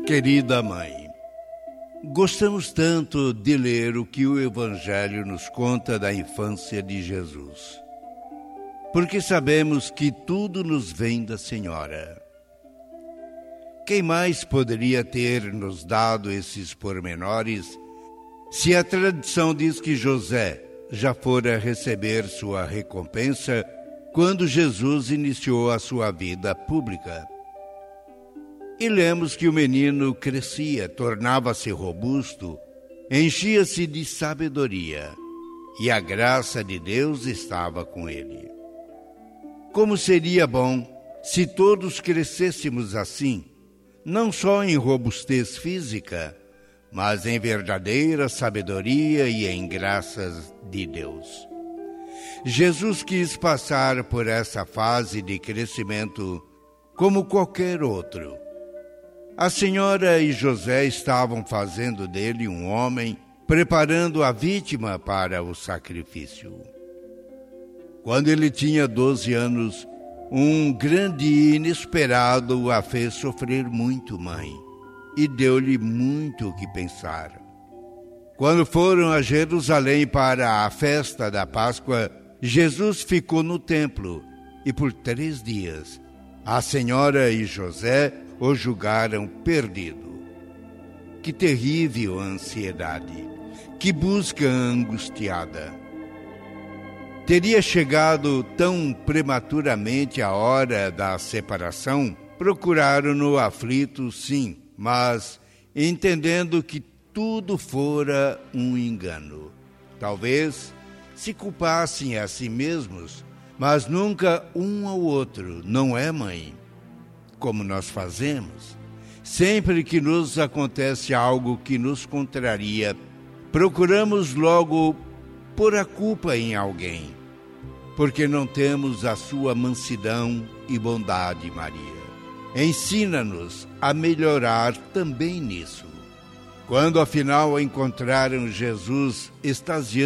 Querida mãe, gostamos tanto de ler o que o Evangelho nos conta da infância de Jesus, porque sabemos que tudo nos vem da Senhora. Quem mais poderia ter nos dado esses pormenores se a tradição diz que José já fora receber sua recompensa quando Jesus iniciou a sua vida pública? E lemos que o menino crescia, tornava-se robusto, enchia-se de sabedoria, e a graça de Deus estava com ele. Como seria bom se todos crescêssemos assim, não só em robustez física, mas em verdadeira sabedoria e em graças de Deus. Jesus quis passar por essa fase de crescimento como qualquer outro. A senhora e José estavam fazendo dele um homem, preparando a vítima para o sacrifício. Quando ele tinha 12 anos, um grande e inesperado a fez sofrer muito, mãe, e deu-lhe muito o que pensar. Quando foram a Jerusalém para a festa da Páscoa, Jesus ficou no templo e por 3 dias a senhora e José o julgaram perdido. Que terrível ansiedade, que busca angustiada. Teria chegado tão prematuramente a hora da separação? Procuraram-no aflito, sim, mas entendendo que tudo fora um engano. Talvez se culpassem a si mesmos, mas nunca um ao outro, não é, mãe? Como nós fazemos. Sempre que nos acontece algo que nos contraria, procuramos logo pôr a culpa em alguém, porque não temos a sua mansidão e bondade, Maria. Ensina-nos a melhorar também nisso. Quando afinal encontraram Jesus extasiando